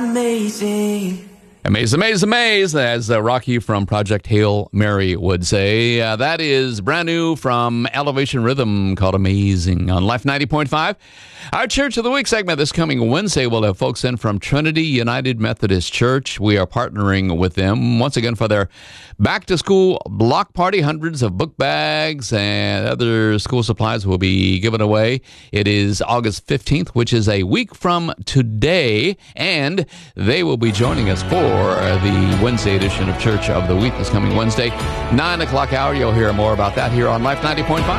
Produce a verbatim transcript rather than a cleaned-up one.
Amazing. Amaze, amaze, amaze, as uh, Rocky from Project Hail Mary would say. Uh, that is brand new from Elevation Rhythm called Amazing on Life ninety point five. Our Church of the Week segment this coming Wednesday, we'll have folks in from Trinity United Methodist Church. We are partnering with them once again for their back-to-school block party. Hundreds of book bags and other school supplies will be given away. It is August fifteenth, which is a week from today, and they will be joining us for the Wednesday edition of Church of the Week this coming Wednesday, nine o'clock hour. You'll hear more about that here on Life ninety point five.